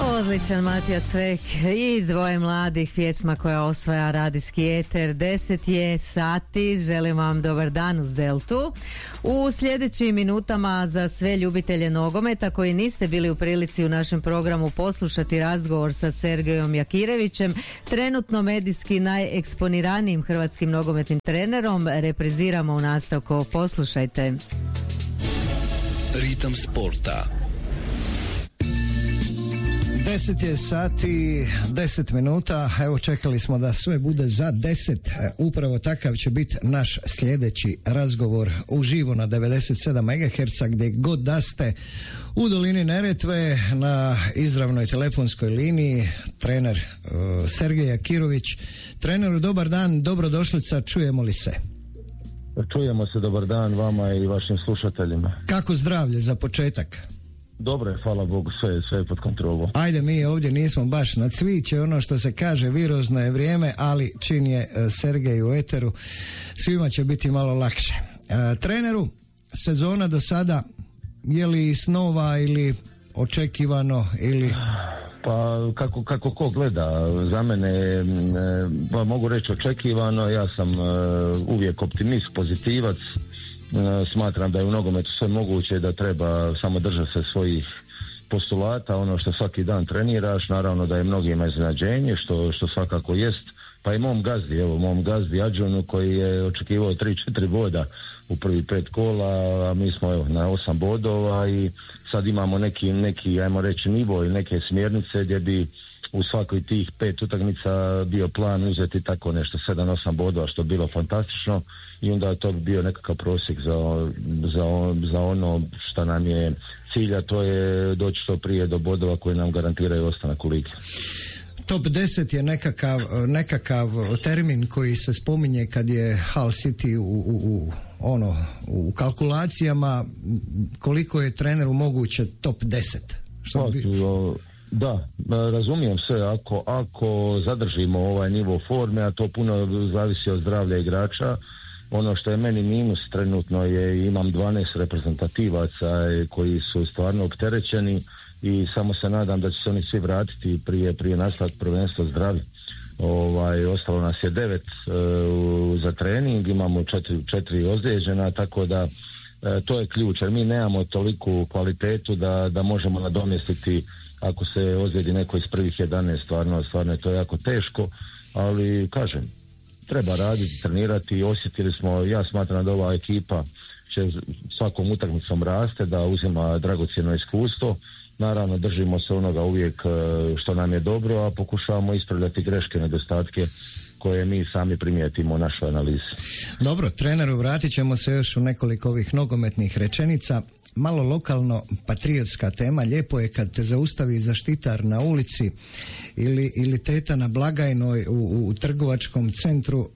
Odličan Matija Cvek i dvoje mladih, pjesma koja osvaja radijski eter. 10 je sati, želim vam dobar dan uz Deltu. U sljedećim minutama za sve ljubitelje nogometa koji niste bili u prilici u našem programu poslušati razgovor sa Sergejom Jakirevićem, trenutno medijski najeksponiranijim hrvatskim nogometnim trenerom, repriziramo u nastavku. Poslušajte. Ritam sporta. 10 je sati, 10 minuta, evo čekali smo da sve bude za 10, upravo takav će biti naš sljedeći razgovor uživo na 97 MHz gdje god da ste u dolini Neretve na izravnoj telefonskoj liniji, trener Sergej Jakirović. Treneru, dobar dan, dobrodošlica, čujemo li se? Čujemo se, dobar dan vama i vašim slušateljima. Kako zdravlje za početak? Dobro je, hvala Bogu, sve je pod kontrolom. Ajde, mi ovdje nismo baš na cviće, ono što se kaže, virozno je vrijeme, ali čim je Sergej u eteru, svima će biti malo lakše. Treneru, sezona do sada, je li snova ili očekivano ili... Pa kako ko gleda, za mene pa mogu reći očekivano, ja sam uvijek optimist, pozitivac. Smatram da je u nogometu sve moguće, da treba samo držati se svojih postulata, ono što svaki dan treniraš, naravno da je mnogima iznenađenje, što svakako jest, pa i mom gazdi Adžonu koji je očekivao 3-4 boda u prvi 5 kola, a mi smo na 8 bodova i sad imamo neki ajmo reći nivo i neke smjernice gdje bi u svakoj tih 5 utakmica bio plan uzeti tako nešto 7-8 bodova, što bi bilo fantastično i onda to bi bio nekakav prosjek za ono što nam je cilj, a to je doći što prije do bodova koji nam garantiraju ostanak u ligi. Top 10 je nekakav termin koji se spominje kad je Hull City u kalkulacijama. Koliko je treneru moguće top 10? Da, razumijem sve, ako zadržimo ovaj nivo forme, a to puno zavisi od zdravlja igrača. Ono što je meni minus trenutno je imam 12 reprezentativaca koji su stvarno opterećeni i samo se nadam da će se oni svi vratiti prije nastavka prvenstva zdravi. Ostalo nas je 9 za trening, imamo 4 ozlijeđena, tako da to je ključ, jer mi nemamo toliku kvalitetu da možemo nadomjestiti ako se ozlijedi neko iz prvih 11, stvarno je to jako teško, ali kažem, treba raditi, trenirati, osjetili smo, ja smatram da ova ekipa će svakom utakmicom raste, da uzima dragocjeno iskustvo, naravno držimo se onoga uvijek što nam je dobro, a pokušavamo ispravljati greške, nedostatke koje mi sami primijetimo u našoj analizi. Dobro, treneru, vratit ćemo se još u nekoliko ovih nogometnih rečenica. Malo lokalno patriotska tema, lijepo je kad te zaustavi zaštitar na ulici ili teta na blagajnoj u trgovačkom centru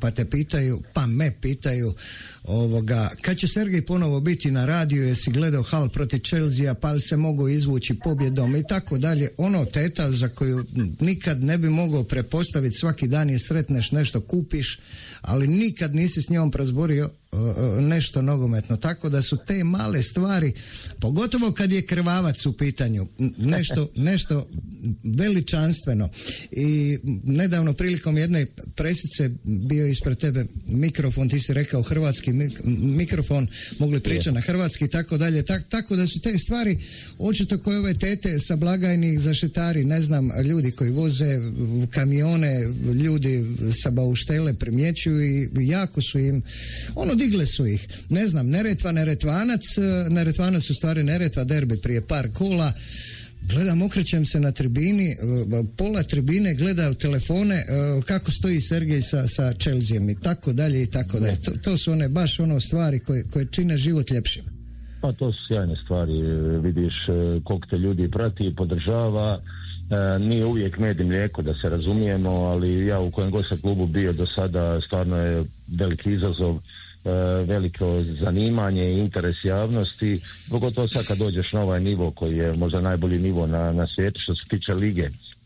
pa me pitaju kad će Sergej ponovo biti na radiju, jesi gledao Hull protiv Chelsea, pa li se mogu izvući pobjedom i tako dalje. Ono teta za koju nikad ne bi mogao prepostaviti, svaki dan je sretneš, nešto kupiš, ali nikad nisi s njom prozborio nešto nogometno, tako da su te male stvari, pogotovo kad je krvavac u pitanju, nešto veličanstveno. I nedavno prilikom jedne presice bio ispred tebe mikrofon, ti si rekao hrvatski mikrofon, mogli pričati na hrvatski i tako dalje, tako da su te stvari očito koje ove tete sa blagajnih zaštitari, ne znam, ljudi koji voze kamione, ljudi sa bauštele primjećuju i jako su im digle su ih. Ne znam, Neretvanac u stvari Neretva derbi prije par kola. Gledam, okrećem se na tribini, pola tribine gleda u telefone kako stoji Sergej sa Chelseaom i tako dalje i tako dalje. To su one baš stvari koje čine život ljepšim. Pa to su sjajne stvari, vidiš koliko te ljudi prati i podržava. Nije uvijek med i mlijeko, da se razumijemo, ali ja u kojem god sam klubu bio do sada stvarno je veliki izazov, veliko zanimanje i interes javnosti, pogotovo sad kad dođeš na ovaj nivo koji je možda najbolji nivo na svijetu što se tiče lige.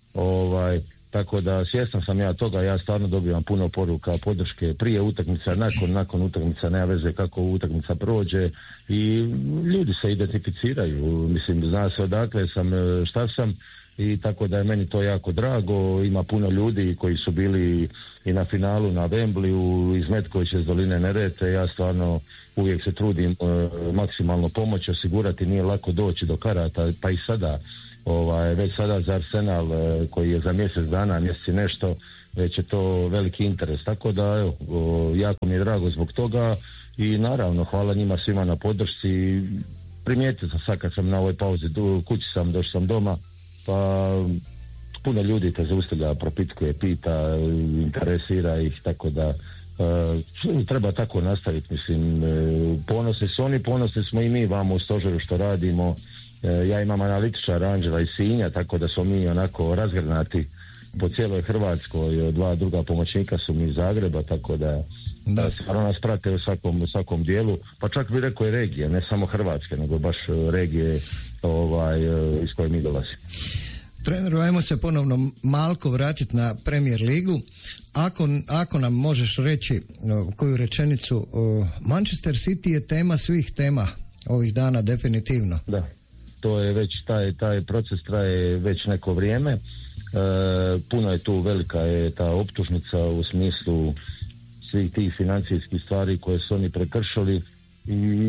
Tako da svjestan sam ja toga, ja stvarno dobivam puno poruka, podrške prije utakmica, nakon utakmica, nema veze kako utakmica prođe i ljudi se identificiraju, mislim, zna se odakle sam, šta sam i tako da je meni to jako drago. Ima puno ljudi koji su bili i na finalu na Wembleyu iz Metkovića iz doline Neretve. Ja stvarno uvijek se trudim maksimalno pomoći, osigurati, nije lako doći do karata, pa i sada već sada za Arsenal koji je za mjesec dana, mjesec i nešto, već je to veliki interes, tako da evo, jako mi je drago zbog toga i naravno hvala njima svima na podršci. Primijetio sam sad kad sam na ovoj pauzi, kući sam, došao sam doma, pa puno ljudi te zaustavlja, propitkuje, pita, interesira ih, tako da treba tako nastaviti, mislim, ponosni su oni, ponosni smo i mi vamo u stožeru što radimo. Ja imam analitičara Anđela iz Sinja, tako da smo mi onako razgranati po cijeloj Hrvatskoj, dva druga pomoćnika su mi iz Zagreba, tako da stvarno nas prate u svakom dijelu, pa čak bi rekao i regije, ne samo Hrvatske, nego baš regije iz koje mi dolazimo. Treneru, ajmo se ponovno malko vratiti na Premier ligu. Ako nam možeš reći koju rečenicu, Manchester City je tema svih tema ovih dana definitivno. Da, to je već taj proces traje već neko vrijeme. Puno je tu, velika je ta optužnica u smislu svih tih financijskih stvari koje su oni prekršili i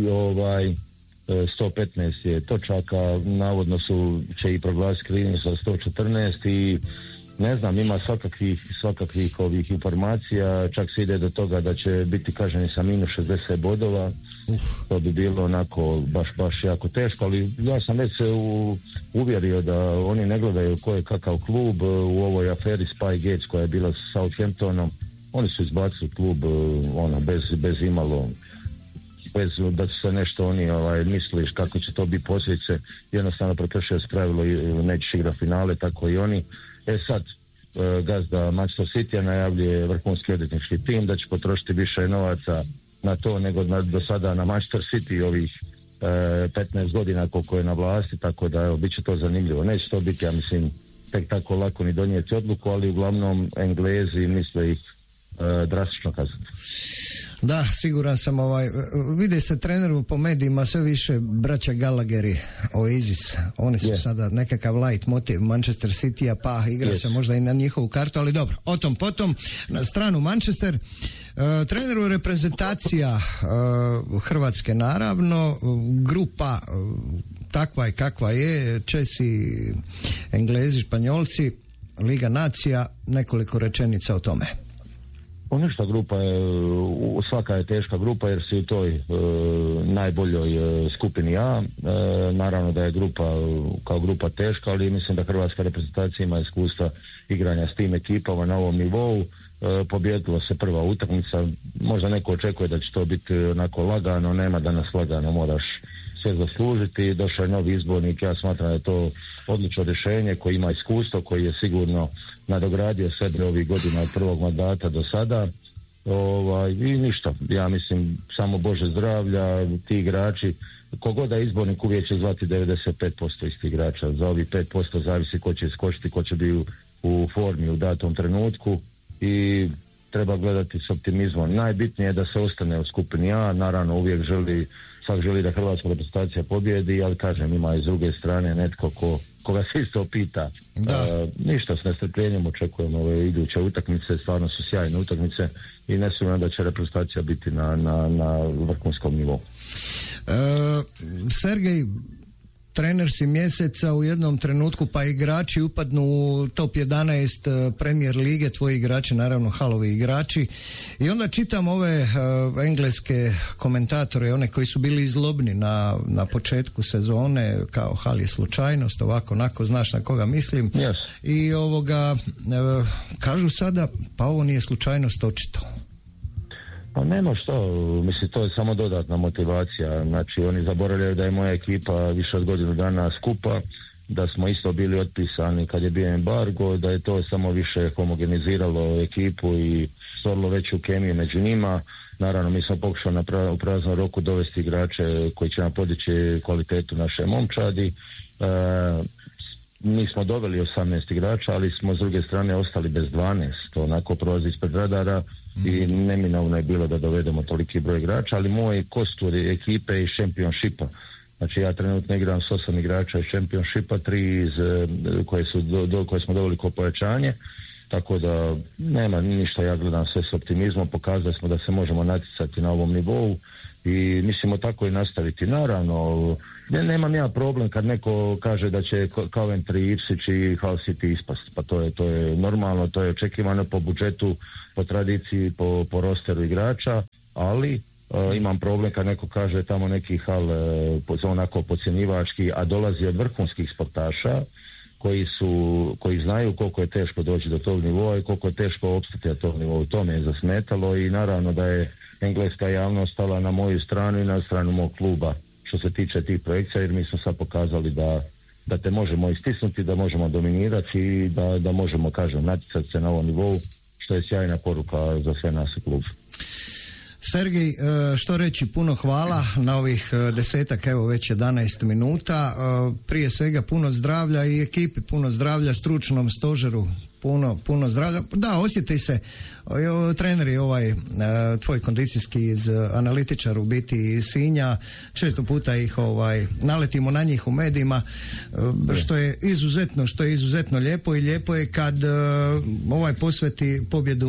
115 je točaka, navodno će i proglasiti krivnju sa 114 i ne znam, ima svakakvih ovih informacija, čak se ide do toga da će biti kažnjeni sa minus 60 bodova. To bi bilo onako baš jako teško, ali ja sam već se uvjerio da oni ne gledaju ko je kakav klub u ovoj aferi Spy Gates koja je bila s Southamptonom. Oni su izbacili klub bez imalo, bez da su se nešto oni misliš kako će to biti posljedice, jednostavno prekršio se pravilo i nećeš igrati finale, tako i oni. Sad gazda Manchester City najavljuje vrhunski odvjetnički tim da će potrošiti više novaca na to nego do sada na Manchester City ovih 15 godina koliko je na vlasti, tako da evo, bit će to zanimljivo. Neće to biti, ja mislim, tek tako lako ni donijeti odluku, ali uglavnom Englezi misle ih drastično kazniti. Da, siguran sam, vidi se treneru po medijima sve više braća Gallagheri, Oasis, oni su sada nekakav light motiv Manchester City-a, pa igra se možda i na njihovu kartu, ali dobro, o tom potom, na stranu Manchester. Treneru reprezentacija Hrvatske naravno, grupa takva je kakva je, Česi, Englezi, Španjolci, Liga nacija, nekoliko rečenica o tome. Ništa, grupa je, svaka je teška grupa jer si u toj najboljoj skupini A. Naravno da je grupa kao grupa teška, ali mislim da hrvatska reprezentacija ima iskustva igranja s tim ekipama na ovom nivou. Pobijedila se prva utakmica, možda neko očekuje da će to biti onako lagano, nema danas lagano, moraš sve zaslužiti. Došao je novi izbornik, ja smatram da je to odlično rješenje koji ima iskustvo, koji je sigurno nadogradio sebe ovih godina od prvog mandata do sada. I ništa, ja mislim samo Bože zdravlja, ti igrači, kogod da je izbornik uvijek će zvati 95% istih igrača, za ovih 5% zavisi ko će iskočiti, ko će biti u formi u datom trenutku i treba gledati s optimizmom. Najbitnije je da se ostane u skupini A, naravno uvijek svak želi da hrvatska reprezentacija pobjedi, ali kažem, ima i s druge strane netko koga se isto pita. Ništa, s nestrpljenjem očekujemo ove iduće utakmice, stvarno su sjajne utakmice i ne sumnjam da će reprezentacija biti na vrhunskom nivou. Sergej, trener si mjeseca u jednom trenutku, pa igrači upadnu u top 11 Premier lige, tvoji igrači, naravno Halovi igrači, i onda čitam ove engleske komentatore, one koji su bili zlobni na početku sezone, kao Hal je slučajnost, ovako, onako, znaš na koga mislim. Yes. I kažu sada, pa ovo nije slučajnost očito. Pa nema što, mislim, to je samo dodatna motivacija, znači oni zaboravljaju da je moja ekipa više od godinu dana skupa, da smo isto bili otpisani kad je bio embargo, da je to samo više homogeniziralo ekipu i stvorilo veću kemiju među njima. Naravno, mi smo pokušali u praznom roku dovesti igrače koji će nam podići kvalitetu naše momčadi. Mi smo doveli 18 igrača, ali smo s druge strane ostali bez 12, to onako prolazi ispred radara i neminovno je bilo da dovedemo toliki broj igrača, ali moj kostur ekipe i šampionshipa Znači ja trenutno igram s 8 igrača iz Championshipa, 3 koje smo dobili kao pojačanje, tako da nema ništa, ja gledam sve s optimizmom, pokazali smo da se možemo natjecati na ovom nivou i mislimo tako i nastaviti. Naravno, nemam ja problem kad neko kaže da će Coventry, Ipswich i Hull City ispasti, pa to je normalno, to je očekivano po budžetu, po tradiciji, po rosteru igrača, ali imam problem kad neko kaže tamo neki Hull onako podcjenjivački, a dolazi od vrhunskih sportaša koji znaju koliko je teško doći do tog nivoa i koliko je teško opstati na tom nivou. To me je zasmetalo i naravno da je engleska javnost stala na moju stranu i na stranu mog kluba što se tiče tih projekcija, jer mi smo sad pokazali da te možemo istisnuti, da možemo dominirati i da možemo, kažem, natjecati se na ovom nivou, što je sjajna poruka za sve nas u klubu. Sergej, što reći, puno hvala na ovih 10, evo već 11 minuta. Prije svega puno zdravlja i ekipi, puno zdravlja, stručnom stožeru, puno zdravlja. Da, osjeti se, trener je tvoj kondicijski analitičar u biti iz Sinja, često puta ih naletimo na njih u medijima, što je izuzetno lijepo i lijepo je kad posveti pobjedu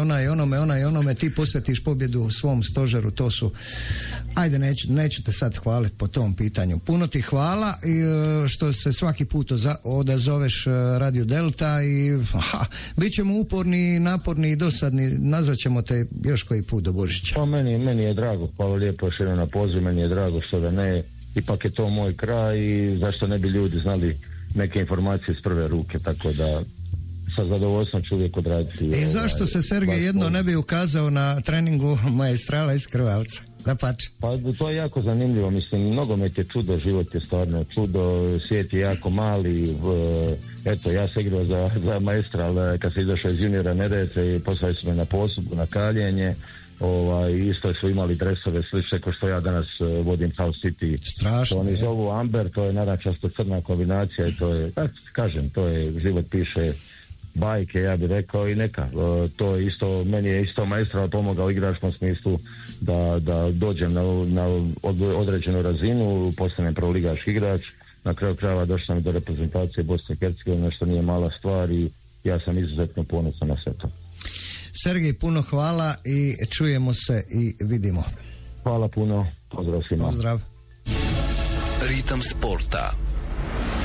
onome, ti posvetiš pobjedu svom stožeru, to su, ajde neću te sad hvaliti po tom pitanju. Puno ti hvala i što se svaki put odazoveš Radio Delta i bit ćemo uporni, naporni i dosadni, nazvat ćemo te još koji put do Božića. Pa meni je drago, hvala lijepo još jedno na poziv, meni je drago što da ne, ipak je to moj kraj i zašto ne bi ljudi znali neke informacije iz prve ruke, tako da sa zadovoljstvom ću uvijek odraditi. I zašto se Sergej jedno ne bi ukazao na treningu Maestrala iz Krvalca? Dapače. Pa to je jako zanimljivo, mislim, nogomet je čudo, život je stvarno čudo, svijet je jako mali, eto, ja sam igrao za Maestral kad se izašao iz juniora Nedece i poslali su me na posudbu, na kaljenje, isto su imali dresove slične kao što ja danas vodim Hull City. Strašno. Oni zovu Amber, to je narančasto crna kombinacija i to je, kažem, to je, život piše bajke, ja bih rekao, i neka. To je isto, meni je isto Maestral pomogao u igračkom smislu da dođem na određenu razinu, postanem prvoligaški igrač. Na kraju krajeva došao sam do reprezentacije Bosne i Hercegovine, što nije mala stvar i ja sam izuzetno ponosan na sve to. Sergej, puno hvala i čujemo se i vidimo. Hvala puno, pozdrav svima. Pozdrav. Ritam sporta.